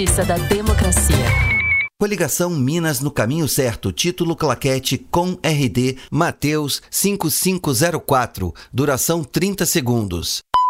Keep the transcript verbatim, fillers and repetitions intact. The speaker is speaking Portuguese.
Justiça da Democracia. Coligação Minas no Caminho Certo, título claquete com R D Mateus cinco cinco zero quatro, duração trinta segundos.